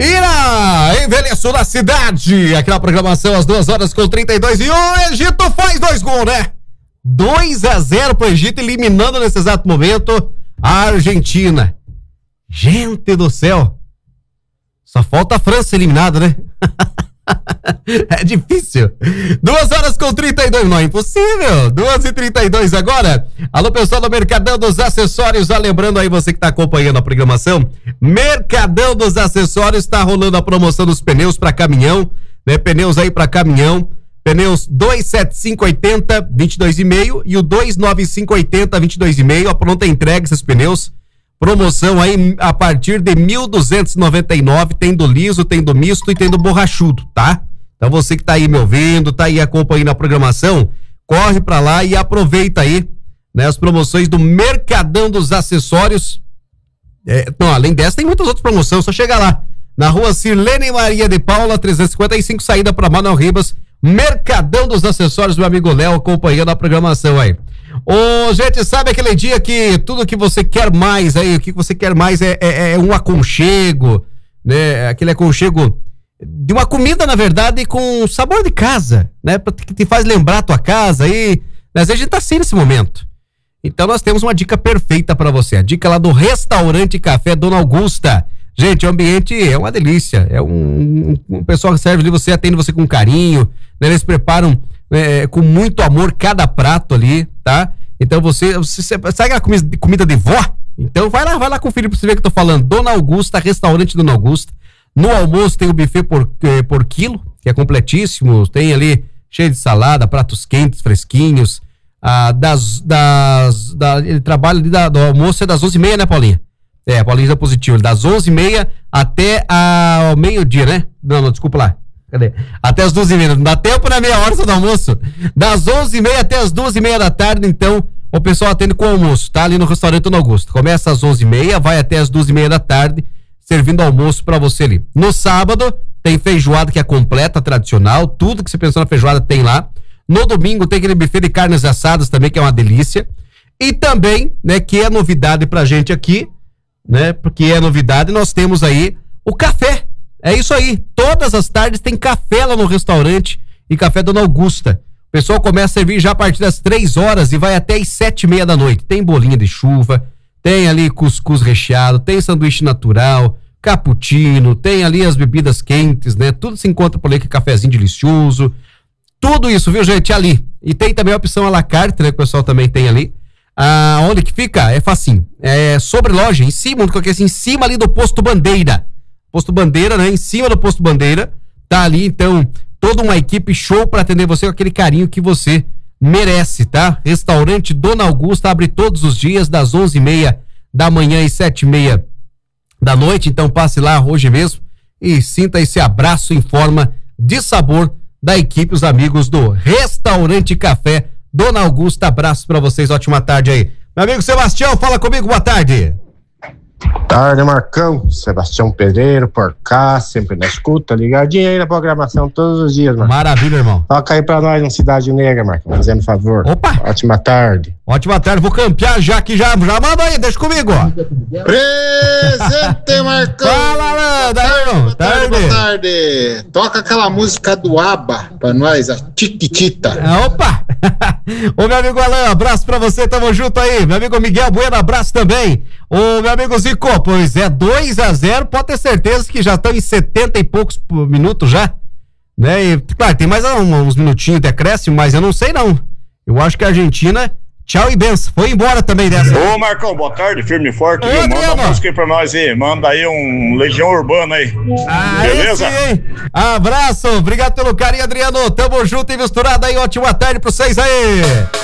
Ira, envelheceu na cidade. Aquela programação às 2h32 e o Egito faz 2 gols, né? 2-0 pro Egito, eliminando nesse exato momento a Argentina. Gente do céu. Só falta a França eliminada, né? É difícil. 2h32, não é impossível. 2h32 agora. Alô, pessoal do Mercadão dos Acessórios. Lembrando aí, você que tá acompanhando a programação, Mercadão dos Acessórios tá rolando a promoção dos pneus para caminhão, né? Pneus aí para caminhão. Pneus 27580 22,5 e o 29580 22,5. A pronta entrega esses pneus. Promoção aí a partir de 1.299, tem do liso, tem do misto e tem do borrachudo, tá? Então você que tá aí me ouvindo, tá aí acompanhando a programação, corre pra lá e aproveita aí, né, as promoções do Mercadão dos Acessórios. Não, além dessa tem muitas outras promoções, só chega lá, na rua Sirlene Maria de Paula, 355, saída pra Manuel Ribas, Mercadão dos Acessórios, meu amigo Léo, acompanhando a programação aí. Gente, sabe aquele dia que tudo que você quer mais aí, o que você quer mais é um aconchego, né? Aquele aconchego de uma comida, na verdade, com sabor de casa, né? Que te faz lembrar a tua casa aí. Às vezes a gente tá assim nesse momento. Então nós temos uma dica perfeita pra você. A dica lá do Restaurante Café Dona Augusta. Gente, o ambiente é uma delícia. É o pessoal que serve ali, você atende você com carinho, né? Eles preparam com muito amor cada prato ali, tá? Então você sabe aquela comida de vó? Então vai lá conferir pra você ver o que eu tô falando. Dona Augusta, Restaurante Dona Augusta. No almoço tem o buffet por quilo, que é completíssimo. Tem ali cheio de salada, pratos quentes, fresquinhos. Ele trabalha ali do almoço é das 11h30, né, Paulinha? Paulinha é positivo. Das 11h30 até ao meio-dia, né? Não, desculpa lá. Cadê? Até as 2h30, não dá tempo na meia hora do almoço. Das 11h30 até as 2h30 da tarde, então, o pessoal atende com o almoço, tá? Ali no Restaurante Dona Augusta. Começa às 11h30, vai até as 2h30 da tarde, servindo almoço pra você ali. No sábado, tem feijoada que é completa, tradicional, tudo que você pensou na feijoada tem lá. No domingo tem aquele buffet de carnes assadas também, que é uma delícia. E também, né, que é novidade pra gente aqui, né? Porque é novidade, nós temos aí o café. É isso aí, todas as tardes tem café lá no restaurante e café Dona Augusta. O pessoal começa a servir já a partir das 3h e vai até as 7h30 da noite. Tem bolinha de chuva, tem ali cuscuz recheado, tem sanduíche natural, cappuccino, tem ali as bebidas quentes, né? Tudo se encontra por ali, que cafezinho delicioso. Tudo isso, viu, gente, ali. E tem também a opção à la carte, né? Que o pessoal também tem ali. Onde que fica? É facinho. É sobre loja, em cima, em cima ali do Posto Bandeira. Posto Bandeira, né? Em cima do Posto Bandeira, tá ali, então, toda uma equipe show pra atender você com aquele carinho que você merece, tá? Restaurante Dona Augusta abre todos os dias, das 11h30 da manhã às 7h30 da noite, então passe lá hoje mesmo e sinta esse abraço em forma de sabor da equipe, os amigos do Restaurante Café Dona Augusta. Abraço pra vocês, ótima tarde aí. Meu amigo Sebastião, fala comigo, boa tarde. Tarde, Marcão. Sebastião Pedreiro, por cá, sempre na escuta, ligadinho aí na programação todos os dias, Marcão. Maravilha, irmão. Toca aí pra nós no Cidade Negra, Marcão, fazendo favor. Opa! Ótima tarde. Ótima tarde, vou campear já aqui, já manda aí, deixa comigo, ó. Presente, Marcão. Fala, Landa, irmão. Boa tarde. Toca aquela música do ABBA pra nós, a Tiquitita. Opa! Ô, meu amigo Alain, abraço pra você, tamo junto aí. Meu amigo Miguel Bueno, abraço também. Ô, meu amigo Zico, pois é, 2-0, pode ter certeza que já estão em 70 e poucos minutos já, né? E, claro, tem mais uns minutinhos de acréscimo, mas eu não sei não. Eu acho que a Argentina, tchau e benção, foi embora também dessa. Ô, Marcão, boa tarde, firme e forte. Manda uma música aí pra nós aí, manda aí um Legião Urbana aí. Beleza? Sim, abraço, obrigado pelo carinho, Adriano, tamo junto e misturado aí, ótima tarde pra vocês aí.